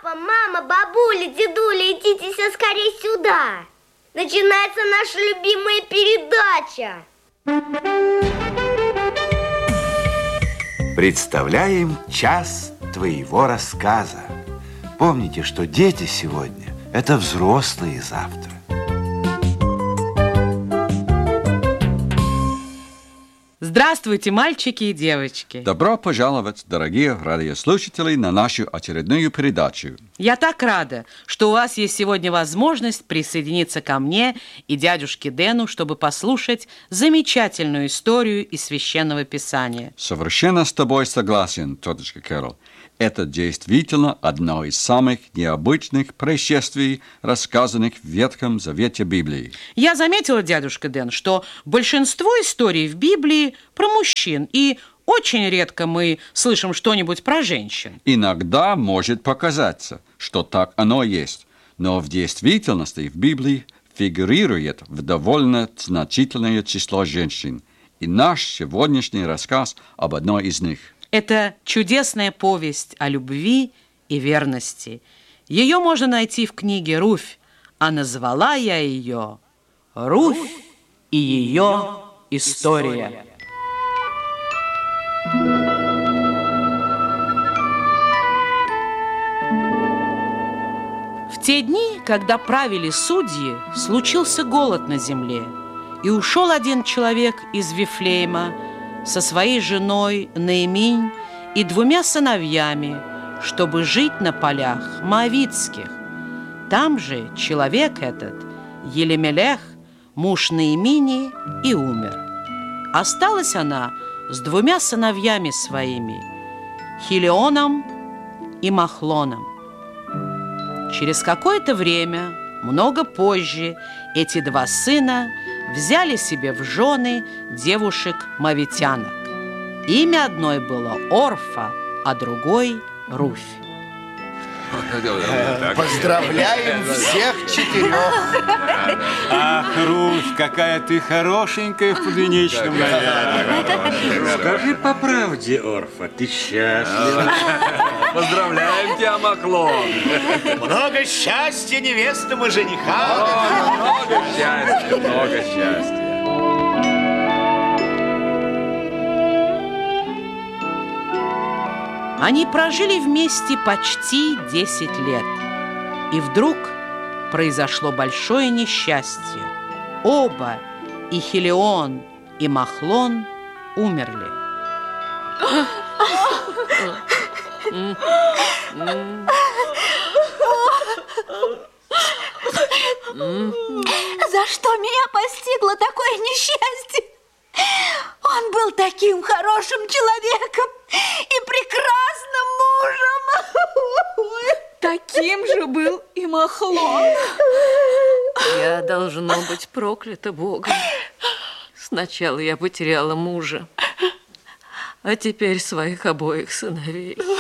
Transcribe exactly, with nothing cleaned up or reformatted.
Папа, мама, бабуля, дедуля, идите все скорее сюда. Начинается наша любимая передача. Представляем час твоего рассказа. Помните, что дети сегодня – это взрослые завтра. Здравствуйте, мальчики и девочки. Добро пожаловать, дорогие радиослушатели, на нашу очередную передачу. Я так рада, что у вас есть сегодня возможность присоединиться ко мне и дядюшке Дэну, чтобы послушать замечательную историю из Священного Писания. Совершенно с тобой согласен, тетушка Кэрол. Это действительно одно из самых необычных происшествий, рассказанных в Ветхом Завете Библии. Я заметила, дядюшка Дэн, что большинство историй в Библии про мужчин, и очень редко мы слышим что-нибудь про женщин. Иногда может показаться, что так оно и есть, но в действительности в Библии фигурирует в довольно значительное число женщин. И наш сегодняшний рассказ об одной из них. Это чудесная повесть о любви и верности. Ее можно найти в книге «Руфь», а назвала я ее «Руфь и ее история». В те дни, когда правили судьи, случился голод на земле, и ушел один человек из Вифлеема со своей женой Наиминь и двумя сыновьями, чтобы жить на полях моавитских. Там же человек этот, Елемелех, муж Наимини, и умер. Осталась она с двумя сыновьями своими, Хилионом и Махлоном. Через какое-то время, много позже, эти два сына взяли себе в жены девушек-мавитянок. Имя одной было Орфа, а другой Руфь. Поздравляем всех четырех. Ах, Руфь, какая ты хорошенькая в подвенечном наряде. Скажи по правде, Орфа, ты счастлива? Поздравляем тебя, Махлон. Много счастья невестам и женихам. Много счастья, много счастья. Они прожили вместе почти десять лет. И вдруг произошло большое несчастье. Оба, и Хилион, и Махлон, умерли. За что меня постигло такое несчастье? Он был таким хорошим человеком и прекрасным мужем. Таким же был и Махлон. Я должно быть проклята Богом. Сначала я потеряла мужа, а теперь своих обоих сыновей.